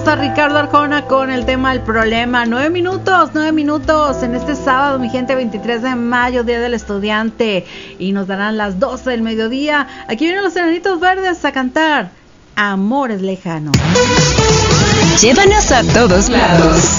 Está Ricardo Arjona con el tema El Problema. 9 minutos en este sábado, mi gente, 23 de mayo, Día del Estudiante, y nos darán las 12 del mediodía. Aquí vienen los Enanitos Verdes a cantar Amores Lejanos. Llévanos a todos lados.